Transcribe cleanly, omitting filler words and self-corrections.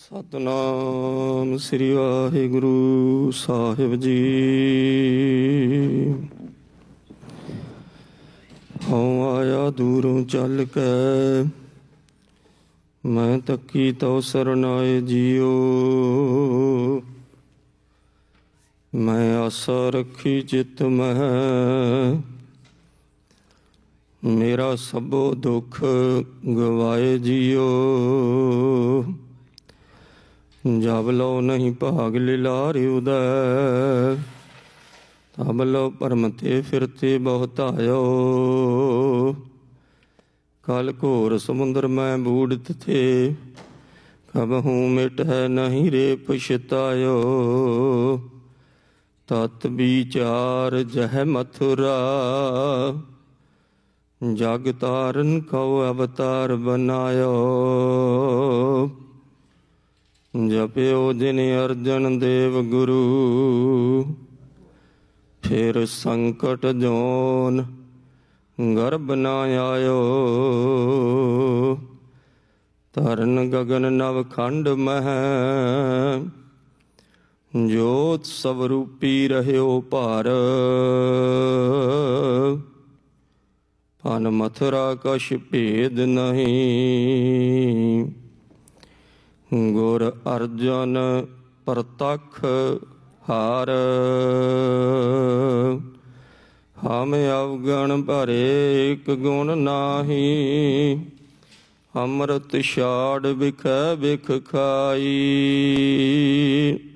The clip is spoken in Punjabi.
ਸਤਨਾਮ ਸ੍ਰੀ ਵਾਹਿਗੁਰੂ ਸਾਹਿਬ ਜੀ। ਹਉ ਆਇਆ ਦੂਰੋਂ ਚੱਲ ਕੇ, ਮੈਂ ਤੱਕੀ ਤਉ ਸਰਨਾਏ ਜੀਓ। ਮੈਂ ਆਸਾ ਰੱਖੀ ਚਿੱਤ ਮਹਿ, ਮੇਰਾ ਸਭੋ ਦੁੱਖ ਗਵਾਏ ਜੀਓ। ਜਬ ਲਉ ਨਹੀਂ ਭਾਗ ਲਿਲਾਰਿ ਉਦੈ, ਤਬ ਲਉ ਭਰਮ ਤੇ ਫਿਰਤੇ ਬਹੁਤਾਇਓ। ਕਲ ਘੋਰ ਸਮੁੰਦਰ ਮੈਂ ਬੂੜਤ ਥੇ, ਕਬਹੂ ਮਿਟੈ ਨਹੀਂ ਰੇ ਪਛਤਾਇਓ। ਤਤ ਵਿਚਾਰ ਜਹ ਮਥੁਰਾ, ਜਗ ਤਾਰਨ ਕਉ ਅਵਤਾਰ ਬਨਾਇਓ। ਜਪਿਓ ਜਿਨ ਅਰਜਨ ਦੇਵ ਗੁਰੂ, ਫਿਰ ਸੰਕਟ ਜੋਨ ਗਰਭ ਨਾ ਆਇਓ। ਤਰਨ ਗਗਨ ਨਵ ਖੰਡ ਮਹਿ, ਜੋਤ ਸਵਰੂਪੀ ਰਹਿਓ ਭਾਰ। ਭਨ ਮਥੁਰਾ ਕਛ ਭੇਦ ਨਹੀਂ, ਗੁਰ ਅਰਜਨ ਪ੍ਰਤੱਖ ਹਾਰ। ਹਮ ਅਵਗਣ ਭਰੇ ਇਕ ਗੁਣ ਨਾਹੀ, ਅੰਮ੍ਰਿਤ ਛਾੜ ਬਿਖੈ ਬਿਖ ਖਾਈ।